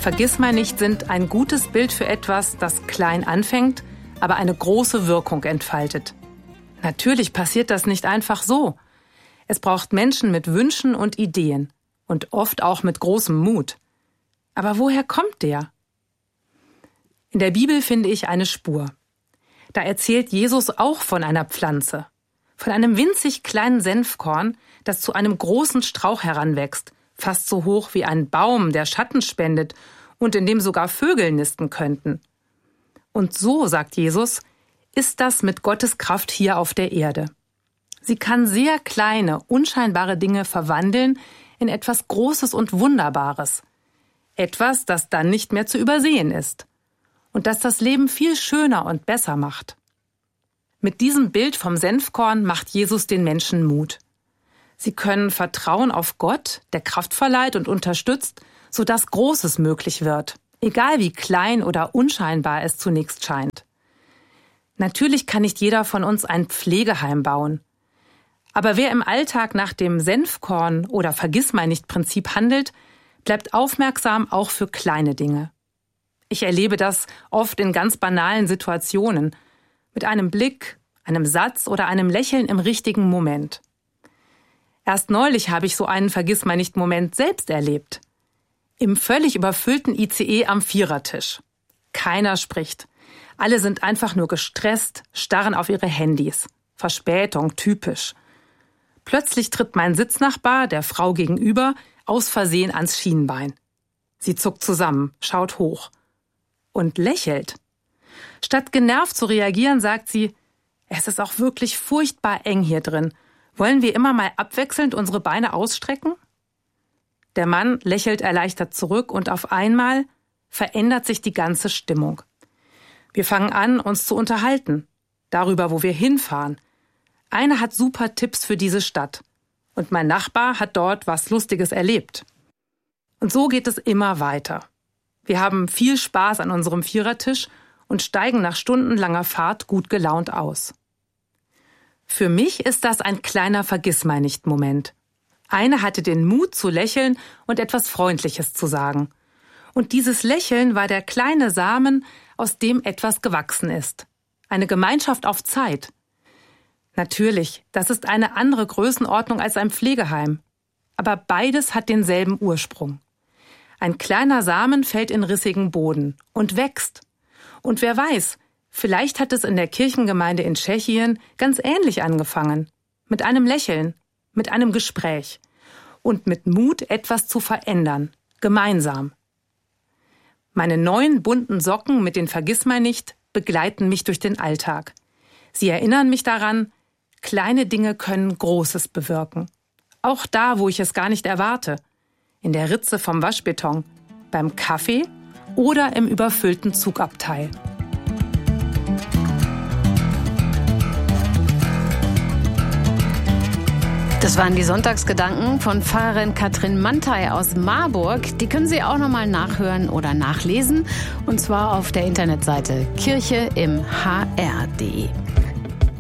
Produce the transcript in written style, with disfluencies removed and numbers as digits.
Vergissmeinnicht sind ein gutes Bild für etwas, das klein anfängt, aber eine große Wirkung entfaltet. Natürlich passiert das nicht einfach so. Es braucht Menschen mit Wünschen und Ideen und oft auch mit großem Mut. Aber woher kommt der? In der Bibel finde ich eine Spur. Da erzählt Jesus auch von einer Pflanze, von einem winzig kleinen Senfkorn, das zu einem großen Strauch heranwächst, fast so hoch wie ein Baum, der Schatten spendet und in dem sogar Vögel nisten könnten. Und so, sagt Jesus, ist das mit Gottes Kraft hier auf der Erde. Sie kann sehr kleine, unscheinbare Dinge verwandeln in etwas Großes und Wunderbares. Etwas, das dann nicht mehr zu übersehen ist. Und das das Leben viel schöner und besser macht. Mit diesem Bild vom Senfkorn macht Jesus den Menschen Mut. Sie können vertrauen auf Gott, der Kraft verleiht und unterstützt, sodass Großes möglich wird, egal wie klein oder unscheinbar es zunächst scheint. Natürlich kann nicht jeder von uns ein Pflegeheim bauen. Aber wer im Alltag nach dem Senfkorn- oder Vergissmeinnicht-Prinzip handelt, bleibt aufmerksam auch für kleine Dinge. Ich erlebe das oft in ganz banalen Situationen, mit einem Blick, einem Satz oder einem Lächeln im richtigen Moment. Erst neulich habe ich so einen Vergissmeinnicht-Moment selbst erlebt. Im völlig überfüllten ICE am Vierertisch. Keiner spricht. Alle sind einfach nur gestresst, starren auf ihre Handys. Verspätung, typisch. Plötzlich tritt mein Sitznachbar, der Frau gegenüber, aus Versehen ans Schienbein. Sie zuckt zusammen, schaut hoch und lächelt. Statt genervt zu reagieren, sagt sie, es ist auch wirklich furchtbar eng hier drin. Wollen wir immer mal abwechselnd unsere Beine ausstrecken? Der Mann lächelt erleichtert zurück und auf einmal verändert sich die ganze Stimmung. Wir fangen an, uns zu unterhalten, darüber, wo wir hinfahren. Einer hat super Tipps für diese Stadt und mein Nachbar hat dort was Lustiges erlebt. Und so geht es immer weiter. Wir haben viel Spaß an unserem Vierertisch und steigen nach stundenlanger Fahrt gut gelaunt aus. Für mich ist das ein kleiner Vergissmeinnicht-Moment. Eine hatte den Mut zu lächeln und etwas Freundliches zu sagen. Und dieses Lächeln war der kleine Samen, aus dem etwas gewachsen ist. Eine Gemeinschaft auf Zeit. Natürlich, das ist eine andere Größenordnung als ein Pflegeheim. Aber beides hat denselben Ursprung. Ein kleiner Samen fällt in rissigen Boden und wächst. Und wer weiß, vielleicht hat es in der Kirchengemeinde in Tschechien ganz ähnlich angefangen. Mit einem Lächeln, mit einem Gespräch und mit Mut, etwas zu verändern, gemeinsam. Meine neuen bunten Socken mit den Vergissmeinnicht begleiten mich durch den Alltag. Sie erinnern mich daran, kleine Dinge können Großes bewirken. Auch da, wo ich es gar nicht erwarte. In der Ritze vom Waschbeton, beim Kaffee oder im überfüllten Zugabteil. Das waren die Sonntagsgedanken von Pfarrerin Katrin Mantei aus Marburg. Die können Sie auch nochmal nachhören oder nachlesen. Und zwar auf der Internetseite kircheimhr.de.